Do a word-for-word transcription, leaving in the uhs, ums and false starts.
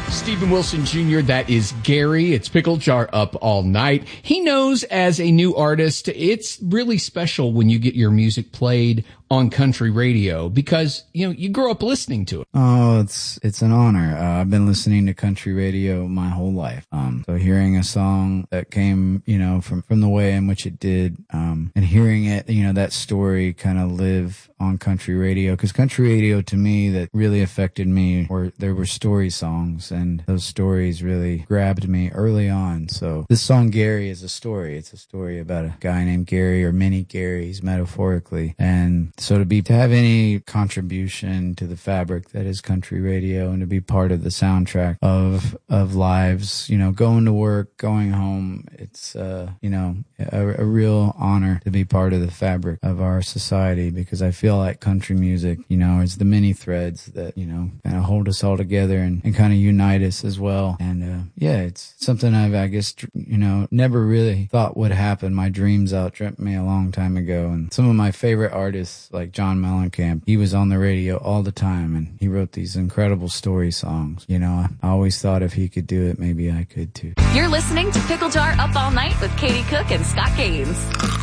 Steven Wilson Junior, that is Gary. It's Pickle Jar Up All Night. He knows as a new artist, it's really special when you get your music played on country radio because, you know, you grow up listening to it. Oh, it's it's an honor. Uh, I've been listening to country radio my whole life. Um, so hearing a song that came, you know, from, from the way in which it did, um, and hearing it, you know, that story kind of live on country radio, because country radio to me that really affected me, or there were story songs, and those stories really grabbed me early on. So this song Gary is a story. It's a story about a guy named Gary, or many Garys metaphorically, and so to be to have any contribution to the fabric that is country radio, and to be part of the soundtrack of of lives, you know, going to work, going home, it's uh you know a, a real honor to be part of the fabric of our society, because I feel like country music, you know, is the many threads that, you know, kind of hold us all together and, and kind of unite us as well. And uh yeah, it's something I've, I guess, you know, never really thought would happen. My dreams outdreamt me a long time ago. And some of my favorite artists, like John Mellencamp, he was on the radio all the time, and he wrote these incredible story songs. You know, I always thought if he could do it, maybe I could too. You're listening to Pickle Jar Up All Night with Katie Cook and Scott Gaines.